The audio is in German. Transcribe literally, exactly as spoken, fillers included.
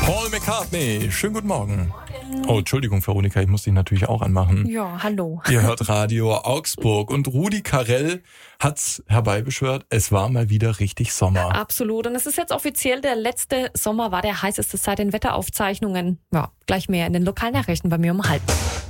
Paul McCartney, schönen guten Morgen. Oh, Entschuldigung, Veronika, ich muss dich natürlich auch anmachen. Ja, hallo. Ihr hört Radio Augsburg und Rudi Carrell hat's herbeibeschwört, es war mal wieder richtig Sommer. Absolut. Und es ist jetzt offiziell, der letzte Sommer war der heißeste seit den Wetteraufzeichnungen. Ja, gleich mehr in den Lokalnachrichten bei mir um halb.